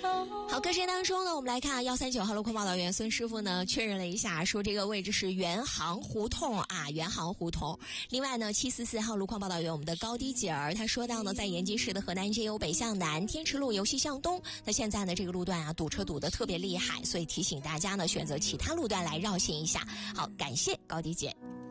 好，歌声当中呢，我们来看139号路况报道员孙师傅呢确认了一下，说这个位置是原杭胡同啊，原杭胡同。另外呢，744号路况报道员我们的高低姐儿，他说到呢，在延吉市的河南街由北向南，天池路由西向东，那现在呢这个路段啊堵车堵得特别厉害，所以提醒大家呢选择其他路段来绕行一下。好，感谢高低姐。